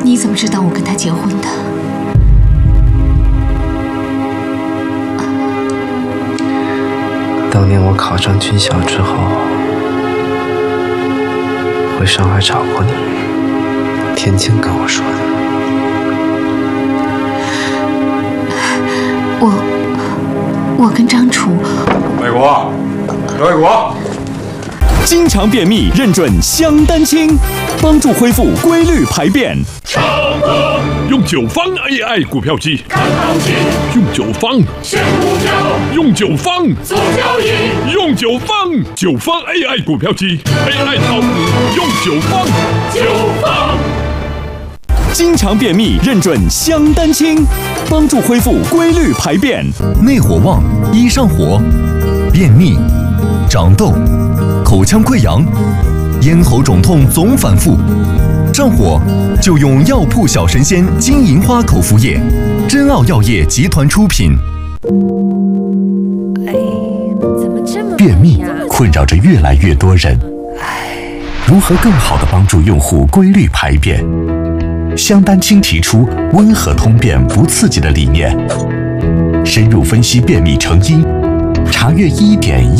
你怎么知道我跟他结婚的？ 当年我考上军校之后，回上海找过你，天晴跟我说的。 我跟张楚， 外国，外国。 经常便秘认准香丹清，帮助恢复规律排便。 超哥用9方 AI 股票机，看行情；用9方选股票，用9方做交易；用9方 AI 股票机 ，AI 炒股用9方。 经常便秘认准香丹清，帮助恢复规律排便。 内火旺，一上火，便秘、长痘、口腔溃疡、咽喉肿痛总反复，上火就用药铺小神仙金银花口服液，真奥药业集团出品。便秘困扰着越来越多人，如何更好地帮助用户规律排便？香丹清提出温和通便不刺激的理念，深入分析便秘成因，查阅1.1